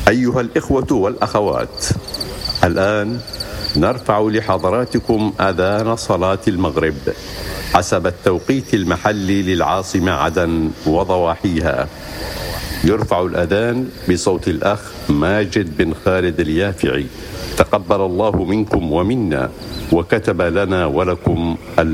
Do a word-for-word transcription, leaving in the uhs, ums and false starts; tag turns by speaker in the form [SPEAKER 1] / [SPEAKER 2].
[SPEAKER 1] أيها الإخوة والأخوات، الآن نرفع لحضراتكم أذان صلاة المغرب حسب التوقيت المحلي للعاصمة عدن وضواحيها. يرفع الأذان بصوت الأخ ماجد بن خالد اليافعي، تقبل الله منكم ومنا وكتب لنا ولكم